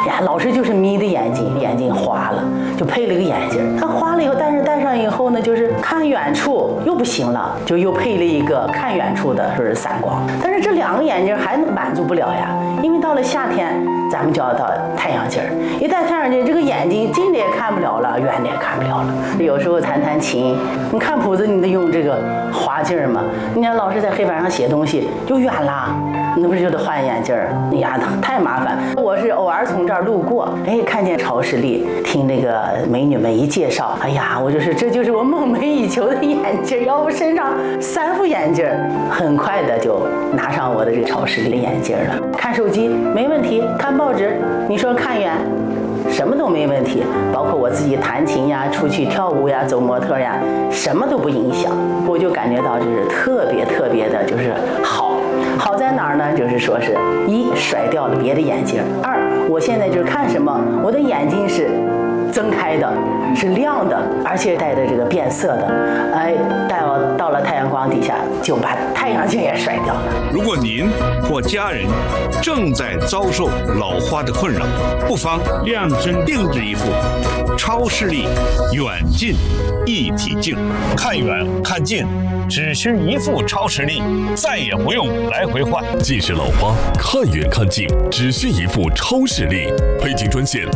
哎呀，老是就是眯的眼睛，眼睛花了，就配了个眼镜。他花了以后，但是戴上以后呢，就是看远处又不行了，就又配了一个看远处的，说是散光。但是这2个眼镜还满足不了呀，因为到了夏天，咱们就要到太阳镜。一戴太阳镜，这个眼睛近的也看不了了，远的也看不了了。有时候弹琴，你看谱子，你得用这个滑镜嘛。你看老师在黑板上写东西就远了，那不是就得换眼镜？哎呀，太麻烦。我是偶尔从这儿路过，哎，看见超视力，听那个美女们一介绍，哎呀，这就是我梦寐以求的眼镜，要不身上3副眼镜，很快的就拿上我的这个超视力的眼镜了。看手机没问题，看报纸，你说看远，什么都没问题，包括我自己弹琴呀、出去跳舞呀、走模特呀，什么都不影响。我就感觉到就是特别的，就是好在哪儿呢？就是说是一甩掉了别的眼镜，2我现在就是看什么，我的眼睛是增开的，是亮的，而且带着这个变色的，哎，到了太阳光底下就把太阳镜也甩掉了。 如果您或家人正在遭受老花的困扰，不妨量身定制一副超视力远近一体镜，看远看近只需一副超视力，再也不用来回换。 近视老花看远看近只需一副超视力，配镜专线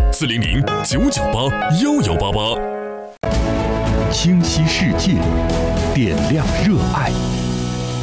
400-998-1188。 清晰世界，点亮热爱。